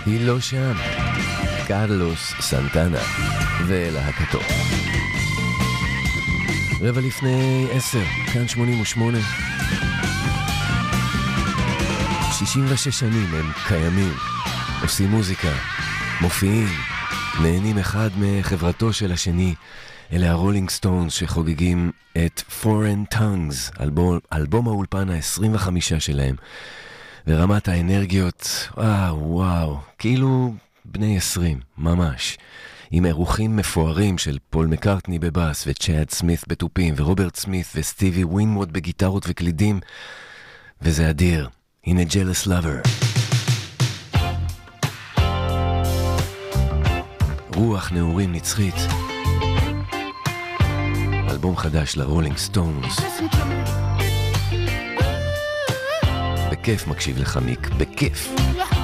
היא לא שם. קרלוס סנטנה ולהקתו. 9:45, כאן 88. 66 שנים הם קיימים, עושים מוזיקה, מופיעים, נהנים אחד מחברתו של השני. אלה הרולינג סטונס שחוגגים את Foreign Tongues, אלבום האולפן ה-25 שלהם. ורמת האנרגיות, וואו, כאילו בני 20, ממש. עם אירוחים מפוארים של פול מקרטני בבאס וצ'אד סמית בטופים ורוברט סמית וסטיבי ווינווד בגיטרות וקלידים. וזה אדיר. הנה Jealous Lover. רוח נעורים נצחית. אלבום חדש לרולינג סטונס. בכיף מקשיב לך מיק, בכיף.